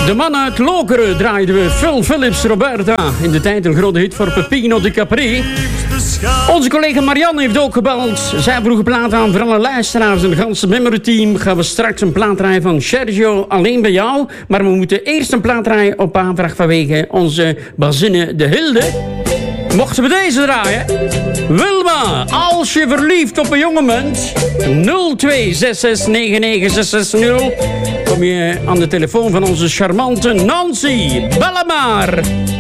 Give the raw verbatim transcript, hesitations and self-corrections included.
De man uit Lokeren draaiden we. Phil Phillips, Roberta. In de tijd een grote hit voor Pepino de Capri. Onze collega Marianne heeft ook gebeld. Zij vroeg een plaat aan voor alle luisteraars en het ganse memory team. Gaan we straks een plaat draaien van Sergio Alleen bij jou. Maar we moeten eerst een plaat draaien op aanvraag vanwege onze bazine de Hilde. Mochten we deze draaien? Wilma, als je verliefd op een jongen bent. nul twee zes zes negen negen zes zes nul. Kom je aan de telefoon van onze charmante Nancy. Bel maar.